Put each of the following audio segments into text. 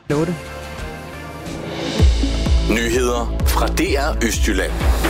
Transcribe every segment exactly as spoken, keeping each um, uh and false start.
otte. Nyheder fra D R Østjylland.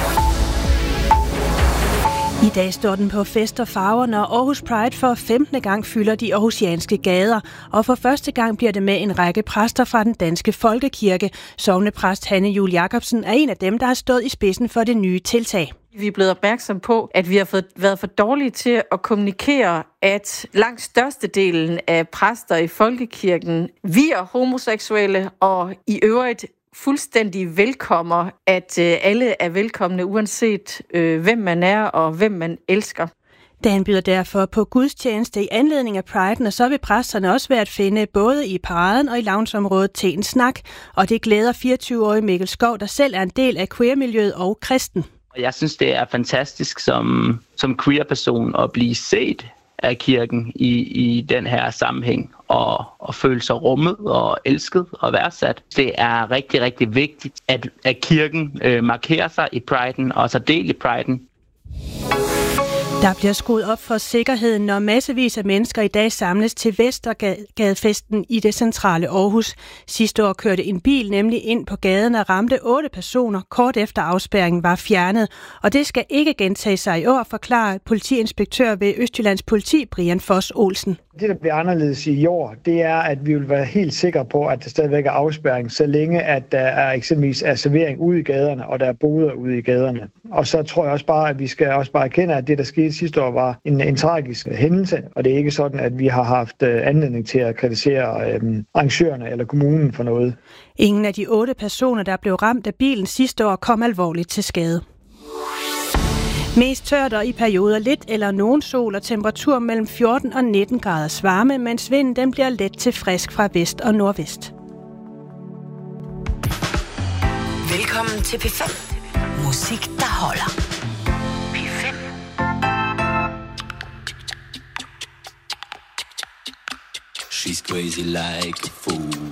I dag står den på fest og farver, når Aarhus Pride for femtende gang fylder de aarhusianske gader. Og for første gang bliver det med en række præster fra den danske folkekirke. Sognepræst Hanne Jul Jacobsen er en af dem, der har stået i spidsen for det nye tiltag. Vi er blevet opmærksom på, at vi har fået, været for dårlige til at kommunikere, at langt størstedelen af præster i folkekirken vier homoseksuelle og i øvrigt fuldstændig velkommer, at øh, alle er velkomne, uanset øh, hvem man er og hvem man elsker. Dagen byder derfor på gudstjeneste i anledning af Pride'en, og så vil præsterne også være at finde både i paraden og i loungeområdet til en snak. Og det glæder fireogtyve-årige Mikkel Skov, der selv er en del af queer-miljøet og kristen. Jeg synes, det er fantastisk som, som queer-person at blive set af kirken i, i den her sammenhæng og, og føle sig rummet og elsket og værdsat. Det er rigtig, rigtig vigtigt, at, at kirken øh, markerer sig i Pride'en og så del i Pride'en. Der bliver skruet op for sikkerheden, når massevis af mennesker i dag samles til Vestergadefesten i det centrale Aarhus. Sidste år kørte en bil nemlig ind på gaden og ramte otte personer, kort efter afspærringen var fjernet. Og det skal ikke gentage sig i år, forklarer politiinspektør ved Østjyllands Politi, Brian Foss Olsen. Det, der bliver anderledes i år, det er, at vi vil være helt sikre på, at der stadigvæk er afspærring, så længe at der er eksempelvis er servering ude i gaderne, og der er boder ude i gaderne. Og så tror jeg også bare, at vi skal også bare erkende, at det, der skete sidste år, var en, en tragisk hændelse, og det er ikke sådan, at vi har haft anledning til at kritisere øhm, arrangørerne eller kommunen for noget. Ingen af de otte personer, der blev ramt af bilen sidste år, kom alvorligt til skade. Mest tørt og i perioder lidt eller nogen sol og temperatur mellem fjorten og nitten graders varme, mens vinden den bliver let til frisk fra vest og nordvest. Velkommen til P fem. Musik, der holder. P fem. She's crazy like a fool.